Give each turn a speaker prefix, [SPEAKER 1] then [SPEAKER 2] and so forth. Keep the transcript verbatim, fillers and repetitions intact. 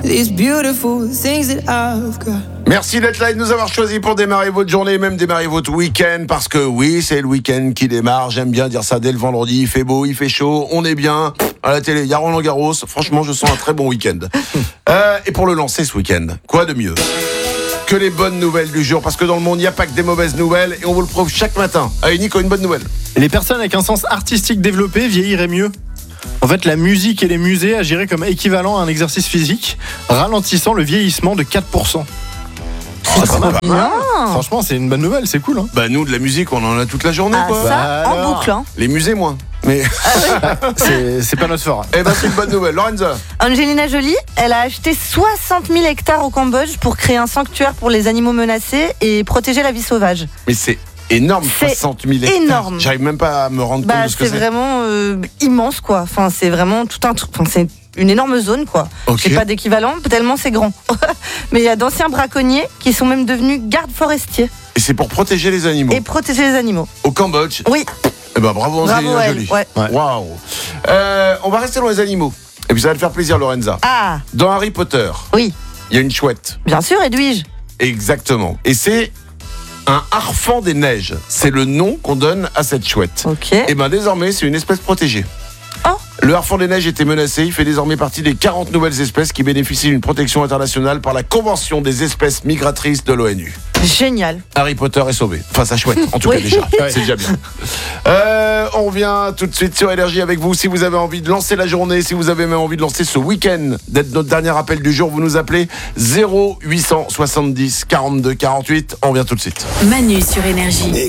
[SPEAKER 1] these beautiful things that I've got.
[SPEAKER 2] Merci d'être là et de nous avoir choisi pour démarrer votre journée et même démarrer votre week-end. Parce que oui, c'est le week-end qui démarre. J'aime bien dire ça dès le vendredi. Il fait beau, il fait chaud, on est bien. À la télé, il y a Roland Garros. Franchement, je sens un très bon week-end. Euh, et pour le lancer ce week-end, quoi de mieux que les bonnes nouvelles du jour? Parce que dans le monde, il n'y a pas que des mauvaises nouvelles. Et on vous le prouve chaque matin. Allez, Nico, une bonne nouvelle.
[SPEAKER 3] Les personnes avec un sens artistique développé vieilliraient mieux. En fait, la musique et les musées agiraient comme équivalent à un exercice physique, ralentissant le vieillissement de quatre pour cent.
[SPEAKER 2] Oh, c'est pas mal.
[SPEAKER 3] Franchement, c'est une bonne nouvelle, c'est cool. Hein.
[SPEAKER 2] Bah nous, de la musique, on en a toute la journée,
[SPEAKER 4] Ah,
[SPEAKER 2] quoi.
[SPEAKER 4] ça,
[SPEAKER 3] Bah,
[SPEAKER 4] en
[SPEAKER 3] alors.
[SPEAKER 4] boucle. Hein.
[SPEAKER 2] Les musées, moins. Mais
[SPEAKER 3] c'est, c'est pas notre fort.
[SPEAKER 2] eh ben, c'est une bonne nouvelle. Lorenza.
[SPEAKER 4] Angelina Jolie, elle a acheté soixante mille hectares au Cambodge pour créer un sanctuaire pour les animaux menacés et protéger la vie sauvage.
[SPEAKER 2] Mais c'est énorme,
[SPEAKER 4] C'est
[SPEAKER 2] soixante mille hectares.
[SPEAKER 4] énorme.
[SPEAKER 2] J'arrive même pas à me rendre compte
[SPEAKER 4] Bah,
[SPEAKER 2] de ce que
[SPEAKER 4] c'est
[SPEAKER 2] c'est.
[SPEAKER 4] vraiment euh, immense, quoi. Enfin, c'est vraiment tout un truc. Enfin, c'est une énorme zone, quoi.
[SPEAKER 2] Ok.
[SPEAKER 4] J'ai pas d'équivalent, tellement c'est grand. Mais il y a d'anciens braconniers qui sont même devenus gardes forestiers
[SPEAKER 2] Et c'est pour protéger les animaux.
[SPEAKER 4] et protéger les animaux.
[SPEAKER 2] Au Cambodge.
[SPEAKER 4] Oui,
[SPEAKER 2] Eh ben bravo
[SPEAKER 4] bravo
[SPEAKER 2] Angelina
[SPEAKER 4] à elle.
[SPEAKER 2] Jolie.
[SPEAKER 4] Ouais.
[SPEAKER 2] Waouh. Euh, on va rester dans les animaux. Et puis ça va te faire plaisir, Lorenza.
[SPEAKER 4] Ah,
[SPEAKER 2] Dans Harry Potter,
[SPEAKER 4] oui,
[SPEAKER 2] il y a une chouette.
[SPEAKER 4] bien sûr, Edwige.
[SPEAKER 2] Exactement. Et c'est un harfang des neiges. C'est le nom qu'on donne à cette chouette.
[SPEAKER 4] Ok.
[SPEAKER 2] Et ben désormais, c'est une espèce protégée.
[SPEAKER 4] Oh.
[SPEAKER 2] Le harfang des neiges était menacé. Il fait désormais partie des quarante nouvelles espèces qui bénéficient d'une protection internationale par la Convention des espèces migratrices de l'ONU.
[SPEAKER 4] Génial.
[SPEAKER 2] Harry Potter est sauvé. Enfin, sa chouette, en tout
[SPEAKER 4] Oui.
[SPEAKER 2] cas déjà. C'est déjà bien. Euh, on revient tout de suite sur Énergie avec vous. Si vous avez envie de lancer la journée, si vous avez même envie de lancer ce week-end, d'être notre dernier appel du jour, vous nous appelez zéro huit cent soixante-dix quarante-deux quarante-huit. On revient tout de suite.
[SPEAKER 5] Manu sur Énergie.